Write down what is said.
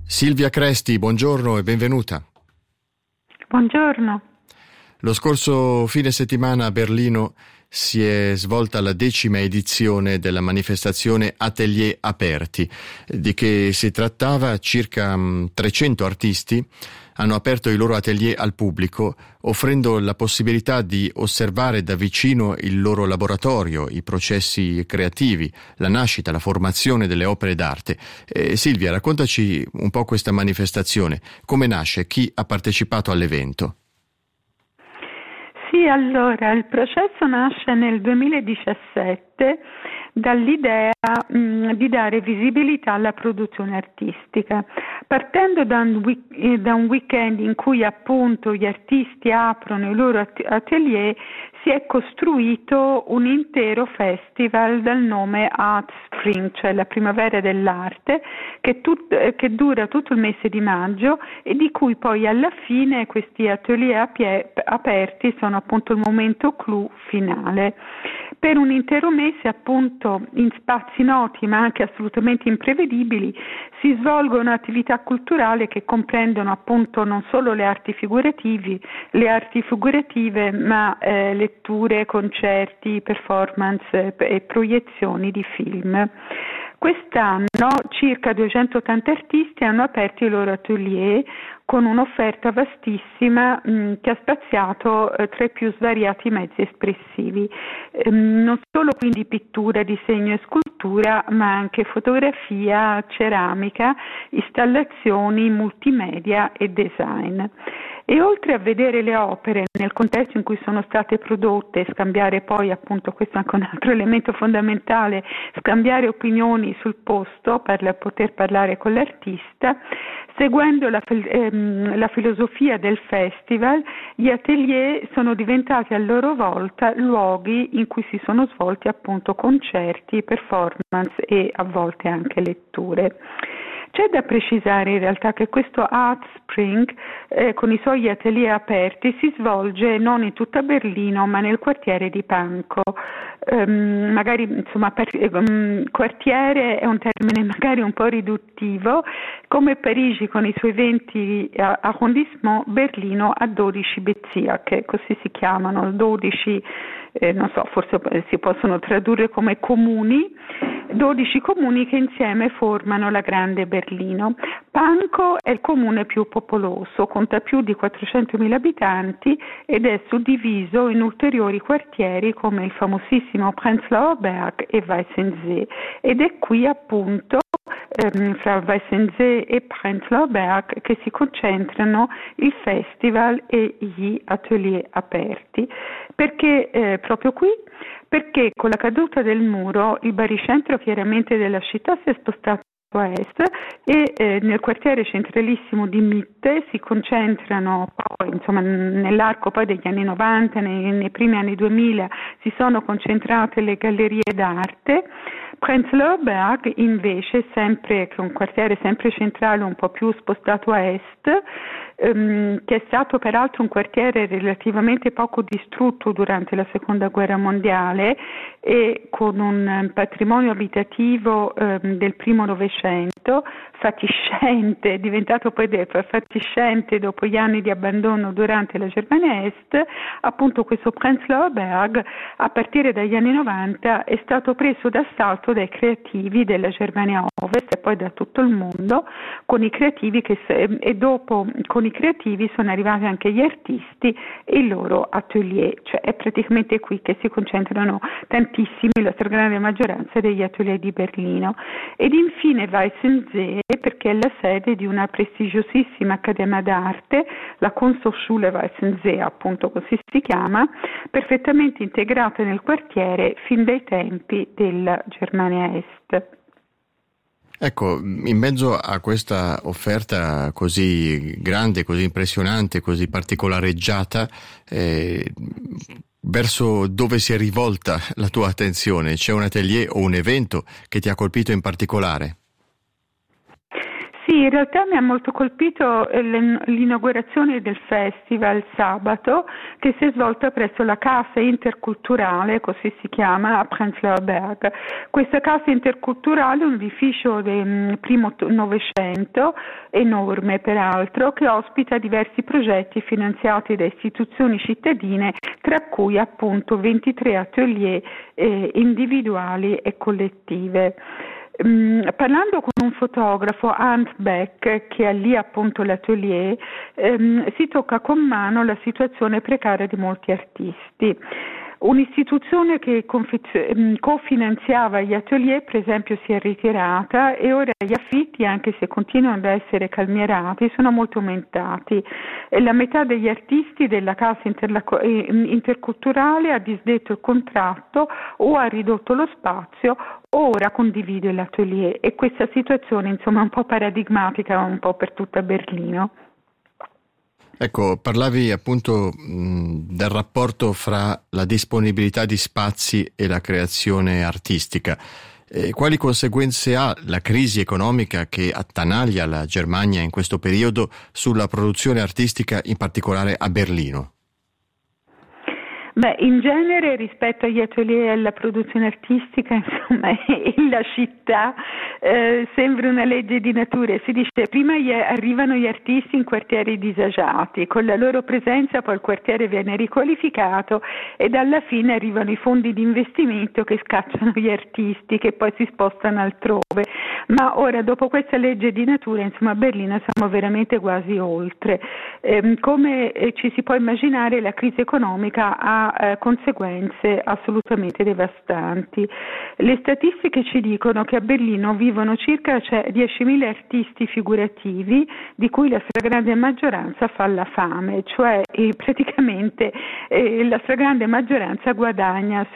Silvia Cresti, buongiorno e benvenuta. Buongiorno. Lo scorso fine settimana a Berlino si è svolta la 10ª edizione della manifestazione Atelier Aperti. Di che si trattava? Circa 300 artisti hanno aperto i loro atelier al pubblico, offrendo la possibilità di osservare da vicino il loro laboratorio, i processi creativi, la nascita, la formazione delle opere d'arte. Silvia, raccontaci un po' questa manifestazione. Come nasce? Chi ha partecipato all'evento? Sì, allora, il processo nasce nel 2017 dall'idea di dare visibilità alla produzione artistica, partendo da un weekend in cui appunto gli artisti aprono i loro atelier. Si è costruito un intero festival dal nome Art Spring, cioè la primavera dell'arte, che dura tutto il mese di maggio e di cui poi alla fine questi atelier aperti sono appunto il momento clou finale. Per un intero mese appunto in spazi noti ma anche assolutamente imprevedibili si svolgono attività culturali che comprendono appunto non solo le arti figurative ma letture, concerti, performance e proiezioni di film. Quest'anno circa 280 artisti hanno aperto i loro atelier con un'offerta vastissima che ha spaziato tra i più svariati mezzi espressivi, non solo quindi pittura, disegno e scultura, ma anche fotografia, ceramica, installazioni, multimedia e design. E oltre a vedere le opere nel contesto in cui sono state prodotte e scambiare poi, appunto, questo è anche un altro elemento fondamentale, scambiare opinioni sul posto per poter parlare con l'artista, seguendo la filosofia del festival, gli atelier sono diventati a loro volta luoghi in cui si sono svolti appunto concerti, performance e a volte anche letture. C'è da precisare in realtà che questo Art Spring con i suoi atelier aperti si svolge non in tutta Berlino ma nel quartiere di Pankow. Magari insomma quartiere è un termine magari un po' riduttivo, come Parigi con i suoi 20 arrondissement, Berlino ha 12 Bezirke, così si chiamano, 12 non so, forse si possono tradurre come comuni, 12 comuni che insieme formano la grande Berlino. Pankow è il comune più popoloso, conta più di 400.000 abitanti ed è suddiviso in ulteriori quartieri come il famosissimo Prenzlauer Berg e Weißensee, ed è qui appunto fra Weißensee e Prenzlauer Berg che si concentrano il festival e gli atelier aperti. Perché proprio qui? Perché con la caduta del muro il baricentro chiaramente della città si è spostato a est e nel quartiere centralissimo di Mitte si concentrano poi, insomma, nell'arco poi degli anni 90, nei primi anni 2000 si sono concentrate le gallerie d'arte. Prenzlauer Berg invece, sempre che è un quartiere sempre centrale, un po' più spostato a est, che è stato peraltro un quartiere relativamente poco distrutto durante la seconda guerra mondiale e con un patrimonio abitativo del primo Novecento fatiscente, diventato poi fatiscente dopo gli anni di abbandono durante la Germania Est. Appunto questo Prenzlauer Berg a partire dagli anni 90 è stato preso d'assalto dai creativi della Germania Ovest e poi da tutto il mondo, con i creativi e dopo con i creativi sono arrivati anche gli artisti e i loro atelier, cioè è praticamente qui che si concentrano tantissimi, la stragrande maggioranza degli atelier di Berlino. Ed infine Weißensee, perché è la sede di una prestigiosissima accademia d'arte, la Kunsthochschule Weißensee, appunto così si chiama, perfettamente integrata nel quartiere fin dai tempi della Germania Est. Ecco, in mezzo a questa offerta così grande, così impressionante, così particolareggiata, verso dove si è rivolta la tua attenzione? C'è un atelier o un evento che ti ha colpito in particolare? Sì, in realtà mi ha molto colpito l'inaugurazione del festival sabato, che si è svolta presso la Casa Interculturale, così si chiama, a Prenzlauer Berg. Questa Casa Interculturale è un edificio del primo Novecento, enorme peraltro, che ospita diversi progetti finanziati da istituzioni cittadine, tra cui appunto 23 atelier individuali e collettive. Parlando con un fotografo, Hans Beck, che ha lì appunto l'atelier, si tocca con mano la situazione precaria di molti artisti. Un'istituzione che cofinanziava gli atelier, per esempio, si è ritirata e ora gli affitti, anche se continuano ad essere calmierati, sono molto aumentati. La metà degli artisti della casa interculturale ha disdetto il contratto o ha ridotto lo spazio o ora condivide l'atelier, e questa situazione insomma è un po' paradigmatica un po' per tutta Berlino. Ecco, parlavi appunto del rapporto fra la disponibilità di spazi e la creazione artistica. Quali conseguenze ha la crisi economica che attanaglia la Germania in questo periodo sulla produzione artistica, in particolare a Berlino? Beh, in genere rispetto agli atelier e alla produzione artistica, insomma, la città sembra una legge di natura. Si dice prima arrivano gli artisti in quartieri disagiati, con la loro presenza poi il quartiere viene riqualificato ed alla fine arrivano i fondi di investimento che scacciano gli artisti che poi si spostano altrove. Ma ora, dopo questa legge di natura, insomma, a Berlino siamo veramente quasi oltre. Come ci si può immaginare, la crisi economica ha conseguenze assolutamente devastanti. Le statistiche ci dicono che a Berlino vivono circa 10.000 artisti figurativi, di cui la stragrande maggioranza fa la fame, cioè praticamente la stragrande maggioranza guadagna